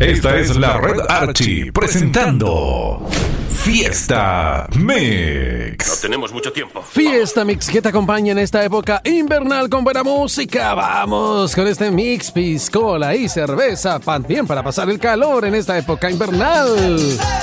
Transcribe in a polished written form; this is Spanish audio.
Esta es la Red Archie presentando Fiesta Mix. No tenemos mucho tiempo. Fiesta Mix que te acompaña en esta época invernal con buena música. Vamos con este mix, piscola y cerveza, bien para pasar el calor en esta época invernal.